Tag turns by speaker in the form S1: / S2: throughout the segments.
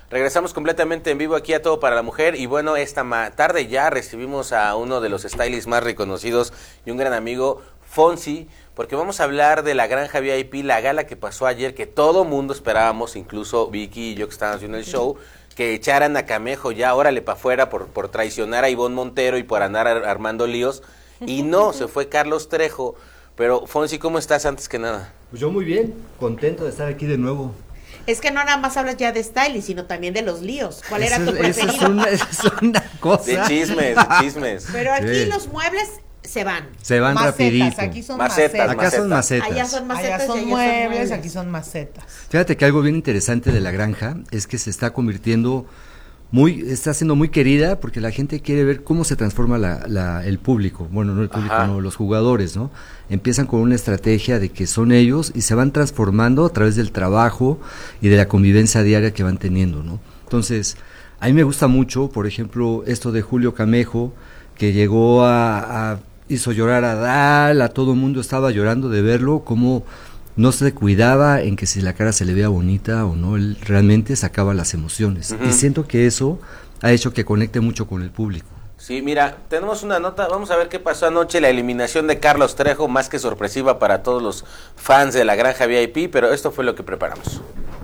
S1: Regresamos completamente en vivo aquí a Todo para la Mujer y bueno, esta tarde ya recibimos a uno de los stylists más reconocidos y un gran amigo, Fonsi, porque vamos a hablar de la Granja VIP, la gala que pasó ayer, que todo mundo esperábamos, incluso Vicky y yo que estábamos haciendo el show, que echaran a Camejo ya, órale para afuera por traicionar a Ivonne Montero y por andar armando líos, y no, se fue Carlos Trejo. Pero Fonsi, ¿cómo estás antes que nada?
S2: Pues yo muy bien, contento de estar aquí de nuevo.
S3: Es que no nada más hablas ya de styling, sino también de los líos. ¿Cuál era tu preferido?
S2: Esa es una cosa.
S1: De chismes.
S3: Pero aquí los muebles se van
S2: macetas, rapidito.
S3: Aquí son
S1: macetas.
S2: Acá son macetas.
S3: Allá son macetas.
S4: Allá son muebles, aquí son macetas.
S2: Fíjate que algo bien interesante de la granja es que se está convirtiendo está siendo muy querida porque la gente quiere ver cómo se transforma el público, bueno, no el público, no, los jugadores, ¿no? Empiezan con una estrategia de que son ellos y se van transformando a través del trabajo y de la convivencia diaria que van teniendo, ¿no? Entonces, a mí me gusta mucho, por ejemplo, esto de Julio Camejo, que llegó hizo llorar a Dal, a todo el mundo estaba llorando de verlo, cómo no se cuidaba en que si la cara se le veía bonita o no, él realmente sacaba las emociones. Y siento que eso ha hecho que conecte mucho con el público.
S1: Sí, mira, tenemos una nota, vamos a ver qué pasó anoche, la eliminación de Carlos Trejo, más que sorpresiva para todos los fans de la Granja VIP, pero esto fue lo que preparamos.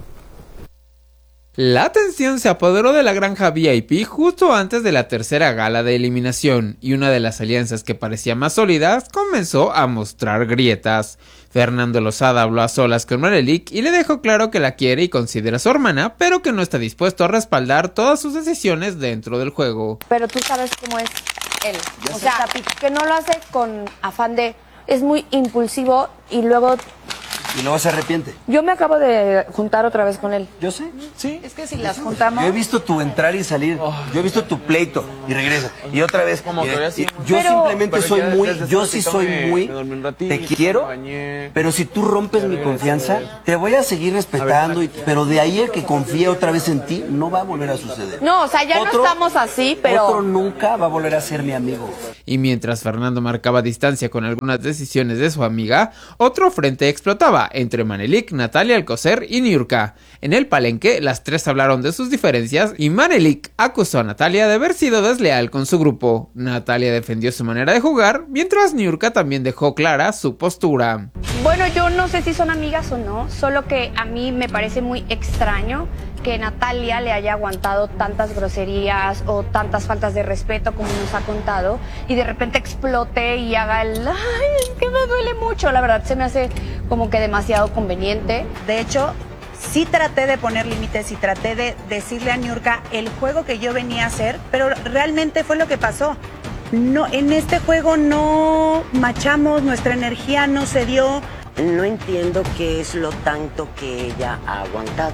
S5: La tensión se apoderó de la Granja VIP justo antes de la tercera gala de eliminación, y una de las alianzas que parecía más sólidas comenzó a mostrar grietas. Fernando Lozada habló a solas con Manelik y le dejó claro que la quiere y considera su hermana, pero que no está dispuesto a respaldar todas sus decisiones dentro del juego.
S6: Pero tú sabes cómo es él, o sea, que no lo hace con afán de... es muy impulsivo y luego
S2: se arrepiente.
S6: Yo me acabo de juntar otra vez con él.
S2: Yo sé.
S4: Sí. Es que si las juntamos...
S2: Yo he visto tu entrar y salir. Yo he visto tu pleito y regresa. Y otra vez. Yo simplemente soy muy... Yo sí soy muy... Te quiero, pero si tú rompes mi confianza, te voy a seguir respetando. Pero de ahí el que confíe otra vez en ti, no va a volver a suceder.
S6: No, o sea, ya no estamos así, pero...
S2: Otro nunca va a volver a ser mi amigo.
S5: Y mientras Fernando marcaba distancia con algunas decisiones de su amiga, otro frente explotaba entre Manelik, Natalia Alcocer y Niurka. En el palenque, las tres hablaron de sus diferencias y Manelik acusó a Natalia de haber sido desleal con su grupo. Natalia defendió su manera de jugar, mientras Niurka también dejó clara su postura.
S6: Bueno, yo no sé si son amigas o no, solo que a mí me parece muy extraño que Natalia le haya aguantado tantas groserías o tantas faltas de respeto como nos ha contado y de repente explote y haga ay, es que me duele mucho, la verdad se me hace como que demasiado conveniente.
S7: De hecho, sí traté de poner límites y traté de decirle a Niurka el juego que yo venía a hacer, pero realmente fue lo que pasó. No, en este juego no machamos, nuestra energía no se dio.
S8: No entiendo qué es lo tanto que ella ha aguantado.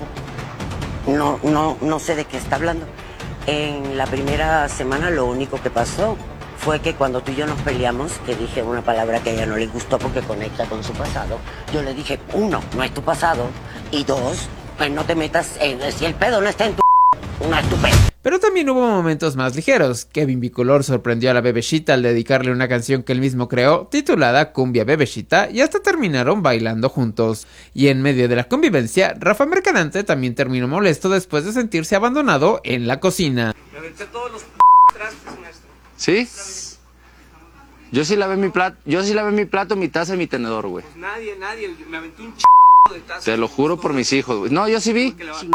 S8: No sé de qué está hablando. En la primera semana lo único que pasó fue que cuando tú y yo nos peleamos, que dije una palabra que a ella no le gustó porque conecta con su pasado, yo le dije, 1, no es tu pasado, y 2, pues no te metas si el pedo no está en tu no es tu pedo.
S5: Pero también hubo momentos más ligeros. Kevin Bicolor sorprendió a la Bebeshita al dedicarle una canción que él mismo creó, titulada Cumbia Bebeshita, y hasta terminaron bailando juntos. Y en medio de la convivencia, Rafa Mercadante también terminó molesto después de sentirse abandonado en la cocina.
S9: Me aventé todos los trastes, maestro.
S10: ¿Sí? Yo sí lavé mi plato, mi taza y mi tenedor, güey.
S9: Pues nadie, me aventé un de tazas.
S10: Te lo juro por mis hijos, güey. No, yo sí vi.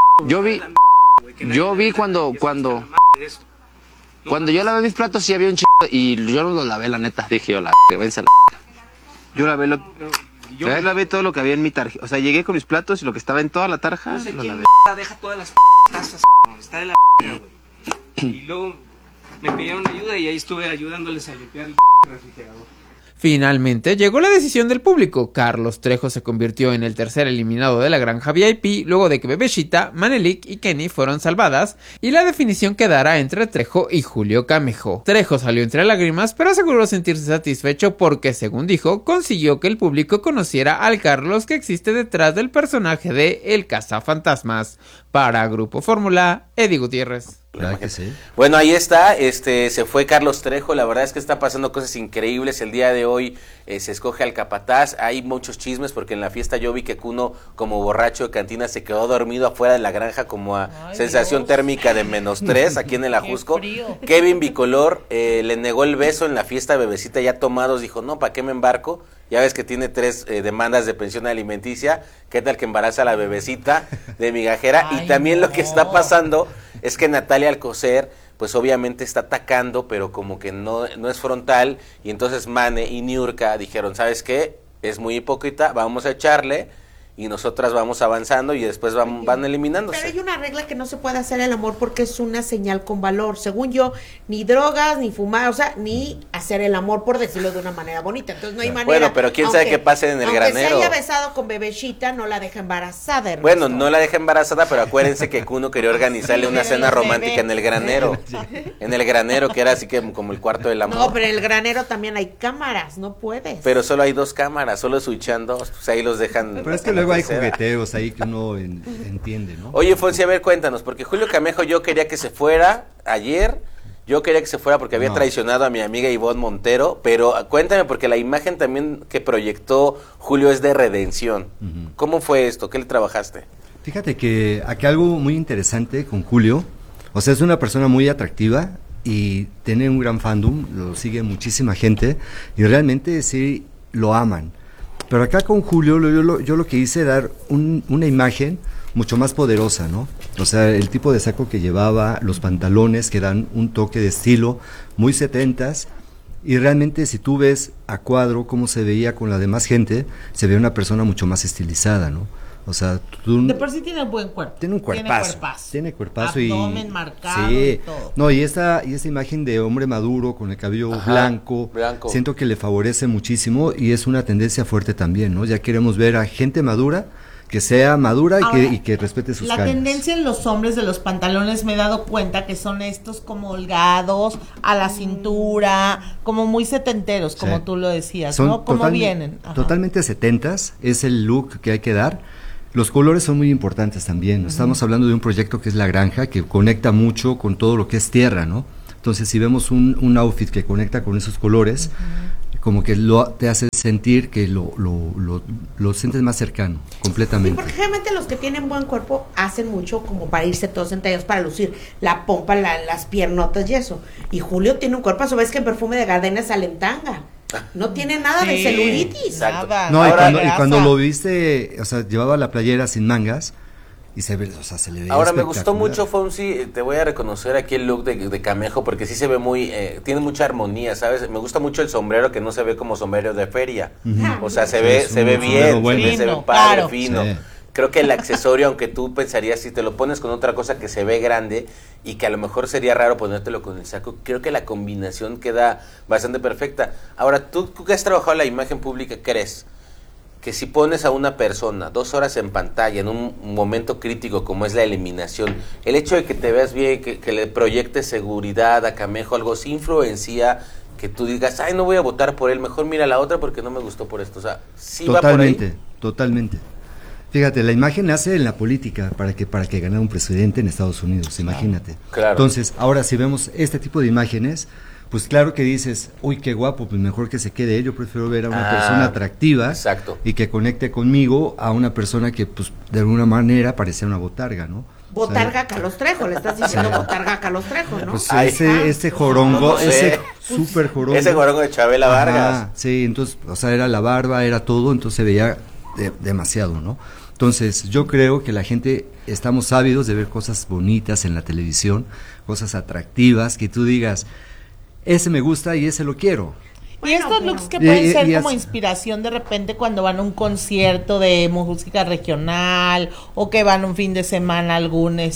S10: Yo vi cuando yo lavé mis platos sí había un y yo no los lavé, la neta. Dije yo, vence la
S9: Yo lavé todo lo que había en mi tarjeta. O sea, llegué con mis platos y lo que estaba en toda la tarja,
S10: no sé
S9: lo
S10: quién
S9: lavé.
S10: deja
S9: todas las tazas, está de la güey. Y luego me pidieron ayuda y ahí estuve ayudándoles a limpiar el refrigerador.
S5: Finalmente llegó la decisión del público. Carlos Trejo se convirtió en el tercer eliminado de la Granja VIP luego de que Bebeshita, Manelik y Kenny fueron salvadas y la definición quedará entre Trejo y Julio Camejo. Trejo salió entre lágrimas pero aseguró sentirse satisfecho porque, según dijo, consiguió que el público conociera al Carlos que existe detrás del personaje de El Cazafantasmas. Para Grupo Fórmula, Eddie Gutiérrez.
S2: Claro que sí.
S1: Bueno, ahí está, se fue Carlos Trejo, la verdad es que está pasando cosas increíbles, el día de hoy se escoge al capataz, hay muchos chismes porque en la fiesta yo vi que Kuno como borracho de cantina se quedó dormido afuera de la granja como a sensación térmica de -3 aquí en el Ajusco. Kevin Bicolor le negó el beso en la fiesta Bebecita ya tomados, dijo no, ¿para qué me embarco? Ya ves que tiene 3 demandas de pensión alimenticia, ¿qué tal que embaraza a la Bebecita de migajera? Y también lo que está pasando es que Natalia Alcocer, pues obviamente está atacando, pero como que no es frontal, y entonces Mane y Niurka dijeron, ¿sabes qué? Es muy hipócrita, vamos a echarle, y nosotras vamos avanzando y después van eliminándose.
S3: Pero hay una regla que no se puede hacer el amor porque es una señal con valor. Según yo, ni drogas, ni fumar, o sea, ni hacer el amor, por decirlo de una manera bonita. Entonces no hay manera.
S1: Bueno, pero quién sabe qué pase en el granero.
S3: Aunque se haya besado con Bebecita, no la deja embarazada, Ernesto.
S1: Bueno, no la deja embarazada, pero acuérdense que Kuno quería organizarle una cena romántica en el granero. En el granero, que era así que como el cuarto del amor.
S3: No, pero en el granero también hay cámaras, no puedes.
S1: Pero solo hay 2 cámaras, solo switchan 2, pues ahí los dejan.
S2: Pero es que luego hay jugueteos ahí que uno entiende, ¿no?
S1: Oye, Fonsi, a ver, cuéntanos, porque Julio Camejo yo quería que se fuera ayer, yo quería que se fuera porque había traicionado a mi amiga Ivonne Montero, pero cuéntame, porque la imagen también que proyectó Julio es de redención. ¿Cómo fue esto? ¿Qué le trabajaste?
S2: Fíjate que aquí algo muy interesante con Julio, o sea, es una persona muy atractiva y tiene un gran fandom, lo sigue muchísima gente y realmente sí lo aman. Pero acá con Julio yo lo que hice dar una imagen mucho más poderosa, ¿no? O sea, el tipo de saco que llevaba, los pantalones que dan un toque de estilo muy 70s, y realmente si tú ves a cuadro cómo se veía con la demás gente, se ve una persona mucho más estilizada, ¿no? O sea,
S4: de por sí tiene buen cuerpo.
S2: Tiene un cuerpazo. Tiene cuerpazo.
S4: Abdomen marcado
S2: sí,
S4: y todo.
S2: No, y esta imagen de hombre maduro con el cabello blanco, siento que le favorece muchísimo y es una tendencia fuerte también, ¿no? Ya queremos ver a gente madura, que sea madura
S4: Ahora,
S2: y que respete sus canas.
S4: La tendencia en los hombres de los pantalones me he dado cuenta que son estos como holgados, a la cintura, como muy setenteros, como tú lo decías,
S2: son
S4: ¿no? ¿Cómo vienen? Ajá.
S2: Totalmente 70s, es el look que hay que dar. Los colores son muy importantes también. Estamos hablando de un proyecto que es La Granja, que conecta mucho con todo lo que es tierra, ¿no? Entonces, si vemos un outfit que conecta con esos colores, como que te hace sentir que lo sientes más cercano, completamente.
S3: Sí, porque generalmente los que tienen buen cuerpo hacen mucho como para irse todos entallados, para lucir la pompa, las piernotas y eso. Y Julio tiene un cuerpo, a su vez que en Perfume de Gardenia sale en tanga. No tiene nada de celulitis.
S4: Nada.
S2: No, y cuando lo viste, o sea, llevaba la playera sin mangas y se ve, o sea, se le veía
S1: Ahora me gustó mucho, Fonsi, te voy a reconocer aquí el look de Camejo porque sí se ve muy, tiene mucha armonía, ¿sabes? Me gusta mucho el sombrero, que no se ve como sombrero de feria. O sea, se ve bien, se ve padre, fino. Sí. Creo que el accesorio, aunque tú pensarías si te lo pones con otra cosa que se ve grande y que a lo mejor sería raro ponértelo con el saco, creo que la combinación queda bastante perfecta. Ahora, tú que has trabajado la imagen pública, ¿crees que si pones a una persona 2 horas en pantalla en un momento crítico como es la eliminación, el hecho de que te veas bien, que le proyectes seguridad a Camejo, algo sí influencia que tú digas, ay, no voy a votar por él, mejor mira la otra porque no me gustó por esto? O sea, ¿sí va por ahí?
S2: Totalmente. Fíjate, la imagen nace en la política para que ganara un presidente en Estados Unidos, imagínate.
S1: Claro.
S2: Entonces, ahora si vemos este tipo de imágenes, pues claro que dices, uy, qué guapo, pues mejor que se quede él. Yo prefiero ver a una persona atractiva y que conecte conmigo a una persona que, pues, de alguna manera parecía una botarga, ¿no?
S3: Botarga, o sea, Carlos Trejo, le estás diciendo botarga, Carlos Trejo, ¿no?
S2: Pues ese jorongo, no sé. Ese súper jorongo.
S1: Ese jorongo de Chabela Vargas.
S2: Sí, entonces, o sea, era la barba, era todo, entonces se veía demasiado, ¿no? Entonces, yo creo que la gente estamos ávidos de ver cosas bonitas en la televisión, cosas atractivas, que tú digas, ese me gusta y ese lo quiero.
S4: Y estos looks que pueden ser como inspiración de repente cuando van a un concierto de música regional o que van un fin de semana a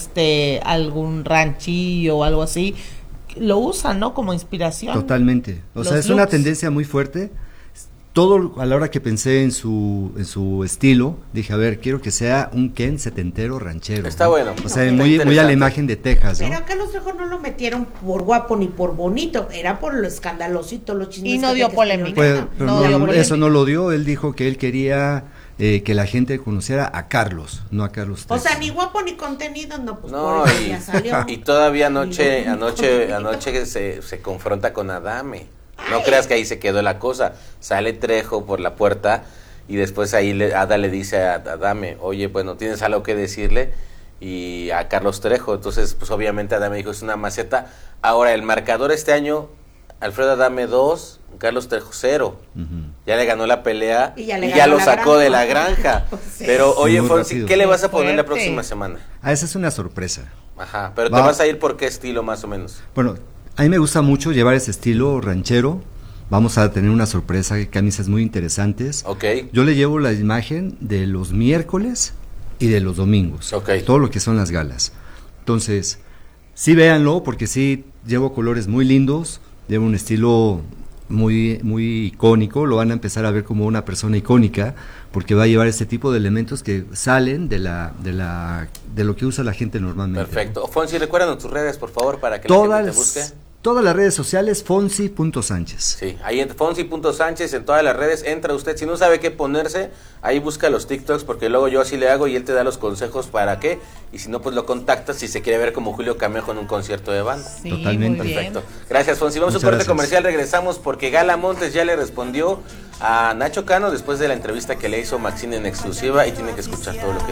S4: algún ranchillo o algo así, lo usan, ¿no? Como inspiración.
S2: Totalmente. O sea, es una tendencia muy fuerte. Todo a la hora que pensé en su estilo, dije, a ver, quiero que sea un Ken setentero ranchero.
S1: Está bueno.
S2: O sea, muy a la imagen de Texas, ¿no?
S3: Pero acá los Trejo no lo metieron por guapo ni por bonito, era por lo escandalosito, los chismes.
S4: Y no dio polémica.
S2: Pero eso no lo dio, él dijo que él quería que la gente conociera a Carlos, no a Carlos Trejo.
S3: O sea, ni guapo ni contenido, no, pues
S1: no,
S3: por eso ya salió.
S1: Y todavía anoche se confronta con Adame. No creas que ahí se quedó la cosa. Sale Trejo por la puerta y después ahí Ada le dice a Adame, oye, bueno, ¿tienes algo que decirle? Y a Carlos Trejo. Entonces, pues obviamente Adame dijo, es una maceta. Ahora, el marcador este año, Alfredo Adame 2, Carlos Trejo 0. Ya le ganó la pelea y ya lo sacó de la granja. Sí. Pero, oye, Fonsi, ¿qué le vas a poner la próxima semana?
S2: Esa es una sorpresa.
S1: Ajá, pero ¿te vas a ir por qué estilo más o menos?
S2: Bueno, a mí me gusta mucho llevar ese estilo ranchero. Vamos a tener una sorpresa, camisas muy interesantes.
S1: Okay.
S2: Yo le llevo la imagen de los miércoles y de los domingos.
S1: Okay.
S2: Todo lo que son las galas. Entonces, sí véanlo, porque sí llevo colores muy lindos, llevo un estilo muy icónico, lo van a empezar a ver como una persona icónica, porque va a llevar este tipo de elementos que salen de lo que usa la gente normalmente.
S1: Perfecto. Fonsi, recuérdanos tus redes, por favor, para que la gente te busque.
S2: Todas las redes sociales, Fonsi.Sánchez.
S1: Sí, ahí en Fonsi.Sánchez en todas las redes, entra usted, si no sabe qué ponerse, ahí busca los TikToks, porque luego yo así le hago y él te da los consejos para qué, y si no, pues lo contactas si se quiere ver como Julio Camejo en un concierto de banda.
S2: Sí, totalmente.
S1: Perfecto. Gracias, Fonsi. Vamos a un corte comercial, regresamos porque Gala Montes ya le respondió a Nacho Cano después de la entrevista que le hizo Maxine en exclusiva y tiene que escuchar todo lo que